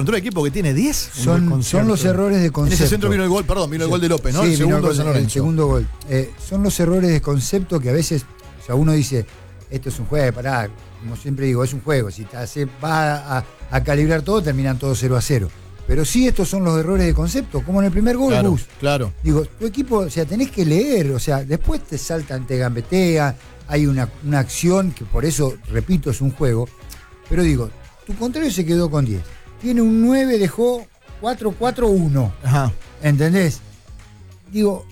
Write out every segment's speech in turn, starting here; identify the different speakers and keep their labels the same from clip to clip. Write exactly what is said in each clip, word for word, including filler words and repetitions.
Speaker 1: Contra un equipo que tiene diez.
Speaker 2: Son, son los errores de concepto.
Speaker 1: En ese centro vino el gol, perdón, vino el gol de López, ¿no?
Speaker 2: Sí,
Speaker 1: el segundo
Speaker 2: el,
Speaker 1: de San Lorenzo.
Speaker 2: El segundo gol. Eh, son los errores de concepto que a veces, o sea, uno dice, esto es un juego, pará, como siempre digo, es un juego. Si te hace, va a, a calibrar todo, terminan todos cero a cero. Pero sí, estos son los errores de concepto, como en el primer gol,
Speaker 1: claro,
Speaker 2: Gus.
Speaker 1: Claro.
Speaker 2: Digo, tu equipo, o sea, tenés que leer, o sea, después te saltan, te gambetean, hay una, una acción que por eso, repito, es un juego. Pero digo, tu contrario se quedó con diez. Tiene un nueve, dejó cuatro cuatro uno.
Speaker 1: Ajá.
Speaker 2: ¿Entendés? Digo,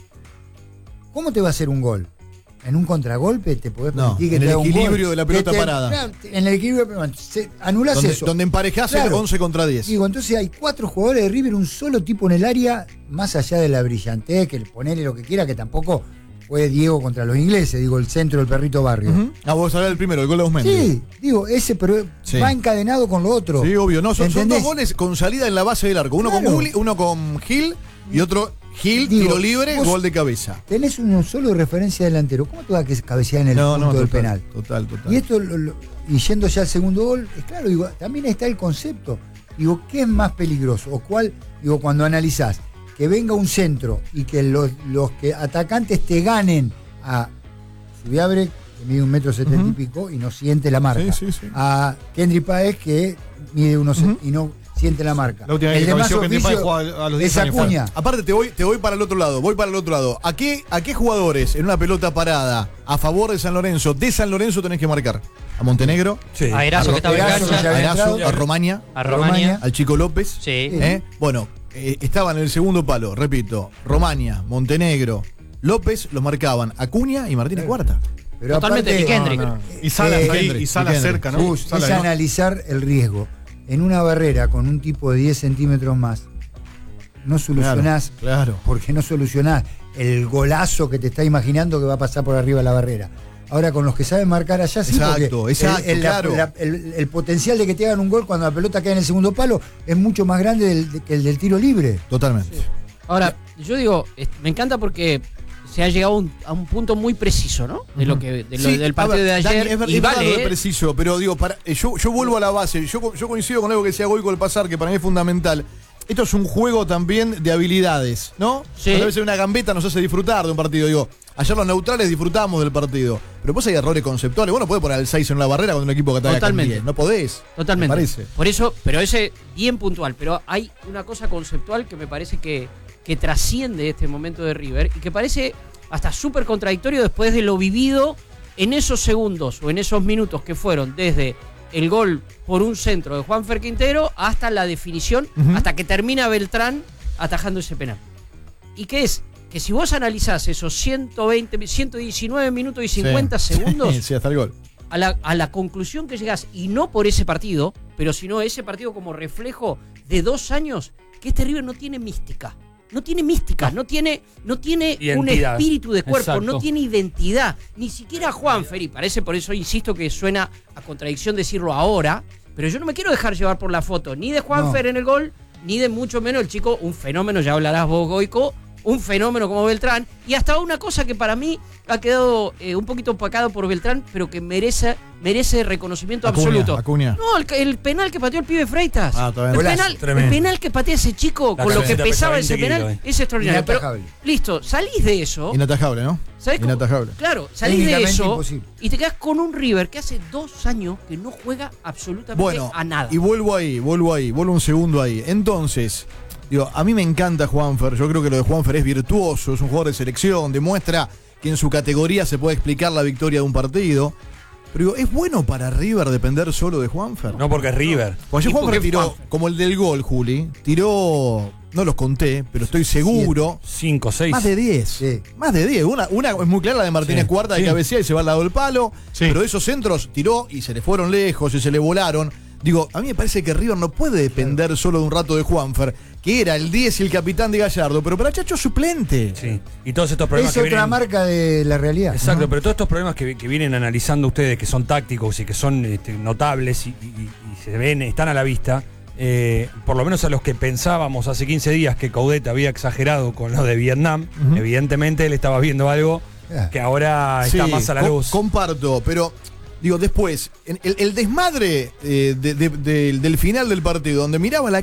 Speaker 2: ¿cómo te va a hacer un gol? ¿En un contragolpe te podés permitir
Speaker 1: no,
Speaker 2: que
Speaker 1: en
Speaker 2: te
Speaker 1: el
Speaker 2: haga un gol?
Speaker 1: equilibrio de la pelota
Speaker 2: Te-
Speaker 1: parada.
Speaker 2: claro, en el equilibrio, se, anulás
Speaker 1: Donde,
Speaker 2: eso.
Speaker 1: donde emparejás
Speaker 2: Claro.
Speaker 1: el once contra diez.
Speaker 2: Digo, entonces hay cuatro jugadores de River, un solo tipo en el área, más allá de la brillantez, que ponele lo que quiera, que tampoco fue Diego contra los ingleses, digo, el centro del Perrito Barrio.
Speaker 1: Uh-huh. Ah, vos hablar el primero, el gol de Ausmendi.
Speaker 2: Sí, digo, ese pero
Speaker 1: Sí.
Speaker 2: va encadenado con lo otro.
Speaker 1: Sí, obvio. No, son, son
Speaker 2: ¿Entendés?
Speaker 1: dos goles con salida en la base del arco. Uno
Speaker 2: Claro.
Speaker 1: con Juli, uno con Gil y otro Gil,
Speaker 2: Digo,
Speaker 1: tiro libre,
Speaker 2: vos-
Speaker 1: gol de cabeza.
Speaker 2: Tenés uno solo de referencia delantero. ¿Cómo te va a cabecear en el
Speaker 1: No,
Speaker 2: punto
Speaker 1: no,
Speaker 2: del
Speaker 1: total,
Speaker 2: penal?
Speaker 1: Total, total.
Speaker 2: Y esto, lo- lo- y yendo ya al segundo gol, es claro, digo, también está el concepto. Digo, ¿qué es más peligroso? O cuál, digo, cuando analizás, que venga un centro y que los, los que atacantes te ganen a Subiabre, que mide un metro setenta
Speaker 1: Uh-huh.
Speaker 2: y pico y no siente la marca.
Speaker 1: Sí, sí, sí.
Speaker 2: A Kendry Páez, que mide unos
Speaker 1: Uh-huh.
Speaker 2: y no siente la marca.
Speaker 3: La última vez
Speaker 2: el
Speaker 3: que
Speaker 2: de más
Speaker 3: cabeció Kendry Páez
Speaker 2: oficio
Speaker 3: jugaba a los diez
Speaker 2: es
Speaker 3: años.
Speaker 2: Acuña.
Speaker 1: Aparte, te voy, te voy para el otro lado, voy para el otro lado. ¿A qué, ¿A qué jugadores en una pelota parada a favor de San Lorenzo, de San Lorenzo tenés que marcar? ¿A Montenegro?
Speaker 3: Sí.
Speaker 4: A Erazo, que estaba en
Speaker 2: Erazo,
Speaker 4: cancha.
Speaker 2: ya
Speaker 1: ¿A
Speaker 2: había
Speaker 1: Erazo?
Speaker 2: entrado.
Speaker 1: ¿A Romaña?
Speaker 4: A Romania.
Speaker 1: ¿Al Chico López?
Speaker 4: Sí.
Speaker 1: ¿Eh? Bueno, eh, estaban en el segundo palo, repito, Romaña, Montenegro, López los marcaban Acuña y Martínez Cuarta.
Speaker 2: Pero
Speaker 4: Totalmente,
Speaker 2: aparte,
Speaker 4: y Kendrick.
Speaker 3: No, no. Y Salas
Speaker 2: Eh,
Speaker 3: ahí,
Speaker 1: Kendrick,
Speaker 3: y Salas
Speaker 1: Kendrick.
Speaker 3: cerca, ¿no?
Speaker 2: Gus,
Speaker 3: Salas,
Speaker 2: es
Speaker 3: ¿no?
Speaker 2: analizar el riesgo. En una barrera con un tipo de diez centímetros más, no solucionás,
Speaker 1: Claro, claro.
Speaker 2: porque no solucionás el golazo que te está imaginando que va a pasar por arriba de la barrera. Ahora, con los que saben marcar allá, sí,
Speaker 1: Exacto,
Speaker 2: porque
Speaker 1: exacto,
Speaker 2: el, el- la-
Speaker 1: claro.
Speaker 2: la- el- el potencial de que te hagan un gol cuando la pelota cae en el segundo palo es mucho más grande del- de- que el del tiro libre.
Speaker 1: Totalmente.
Speaker 4: Ahora, yo digo, es- me encanta porque se ha llegado a un, a un punto muy preciso, ¿no? De lo que de lo-
Speaker 1: Sí,
Speaker 4: del
Speaker 1: a
Speaker 4: partido
Speaker 1: ver,
Speaker 4: de ayer.
Speaker 1: Dani, es ver-
Speaker 4: y
Speaker 1: es verdad
Speaker 4: vale,
Speaker 1: lo de
Speaker 4: ¿eh?
Speaker 1: preciso, pero digo, para, eh, yo, yo vuelvo a la base. Yo, co- yo coincido con algo que decía Goico al pasar, que para mí es fundamental. Esto es un juego también de habilidades, ¿no?
Speaker 4: Sí.
Speaker 1: A veces una gambeta nos hace disfrutar de un partido. Digo, ayer los neutrales disfrutamos del partido. Pero después hay errores conceptuales. Vos no podés poner el seis en una barrera con un equipo que ataca con
Speaker 4: Totalmente.
Speaker 1: diez. No podés.
Speaker 4: Totalmente.
Speaker 1: Me parece.
Speaker 4: Por eso, pero ese bien puntual. Pero hay una cosa conceptual que me parece que, que trasciende este momento de River y que parece hasta súper contradictorio después de lo vivido en esos segundos o en esos minutos que fueron desde el gol por un centro de Juanfer Quintero hasta la definición,
Speaker 1: Ujú.
Speaker 4: hasta que termina Beltrán atajando ese penal. ¿Y qué es? Que si vos analizás esos ciento veinte, ciento diecinueve minutos y cincuenta
Speaker 1: Sí.
Speaker 4: segundos,
Speaker 1: Sí, hasta el gol.
Speaker 4: a la, a la conclusión que llegás, y no por ese partido, pero sino ese partido como reflejo de dos años, que este River no tiene mística. No tiene mística, no tiene, no tiene un
Speaker 3: Identidad.
Speaker 4: espíritu de cuerpo,
Speaker 3: Exacto.
Speaker 4: no tiene identidad. Ni siquiera Juanfer, y parece por eso insisto que suena a contradicción decirlo ahora, pero yo no me quiero dejar llevar por la foto, ni de Juanfer
Speaker 2: No.
Speaker 4: en el gol, ni de mucho menos el chico, un fenómeno, ya hablarás vos, Goico, un fenómeno como Beltrán, y hasta una cosa que para mí ha quedado eh, un poquito opacado por Beltrán, pero que merece, merece reconocimiento
Speaker 1: Acuña,
Speaker 4: absoluto.
Speaker 1: Acuña.
Speaker 4: No, el, el penal que pateó el pibe Freitas.
Speaker 1: Ah, está bien.
Speaker 4: el,
Speaker 2: Golazo,
Speaker 4: penal, el
Speaker 3: tremendo.
Speaker 4: penal que patea ese chico
Speaker 3: La
Speaker 4: con lo que
Speaker 3: camiseta
Speaker 4: pesaba
Speaker 3: pesa
Speaker 4: ese
Speaker 3: veinte
Speaker 4: penal
Speaker 3: kilos,
Speaker 4: es extraordinario. Pero,
Speaker 2: Inatajable.
Speaker 4: listo, salís de eso.
Speaker 1: Inatajable, ¿no?
Speaker 4: ¿Sabés cómo?
Speaker 1: Inatajable.
Speaker 4: Claro, salís de
Speaker 2: Técnicamente
Speaker 4: eso
Speaker 2: imposible.
Speaker 4: y te quedas con un River que hace dos años que no juega absolutamente
Speaker 1: Bueno,
Speaker 4: a nada.
Speaker 1: y vuelvo ahí, vuelvo ahí, vuelvo un segundo ahí. Entonces, digo, a mí me encanta Juanfer, yo creo que lo de Juanfer es virtuoso, es un jugador de selección, demuestra que en su categoría se puede explicar la victoria de un partido. Pero digo, ¿es bueno para River depender solo de Juanfer?
Speaker 3: No, porque es River.
Speaker 1: Porque
Speaker 4: ¿Y por
Speaker 1: Juanfer
Speaker 4: qué
Speaker 1: tiró,
Speaker 4: Juanfer?
Speaker 1: como el del gol, Juli, tiró, no los conté, pero estoy seguro,
Speaker 3: cinco, seis.
Speaker 1: más de diez.
Speaker 2: Sí.
Speaker 1: Más de diez. Una, una es muy clara, la de Martínez
Speaker 3: Sí,
Speaker 1: Cuarta, de
Speaker 3: sí.
Speaker 1: cabecea y se va al lado del palo.
Speaker 3: Sí.
Speaker 1: Pero esos centros tiró y se le fueron lejos y se le volaron. Digo, a mí me parece que River no puede depender solo de un rato de Juanfer, que era el diez y el capitán de Gallardo, pero para Chacho es suplente.
Speaker 3: Sí. Y todos estos problemas
Speaker 2: Es
Speaker 3: que
Speaker 2: otra
Speaker 3: vienen...
Speaker 2: marca de la realidad.
Speaker 3: Exacto,
Speaker 2: Ajá.
Speaker 3: pero todos estos problemas que, que vienen analizando ustedes, que son tácticos y que son este, notables y, y- y se ven, están a la vista, eh, por lo menos a los que pensábamos hace quince días que Coudet había exagerado con lo de Vietnam,
Speaker 1: Ujú.
Speaker 3: evidentemente él estaba viendo algo
Speaker 2: Ah.
Speaker 3: que ahora está
Speaker 1: Sí,
Speaker 3: más a la
Speaker 1: com-
Speaker 3: luz.
Speaker 1: Comparto, pero digo, después, en- el, el desmadre eh, de- de- del- del final del partido, donde miraba la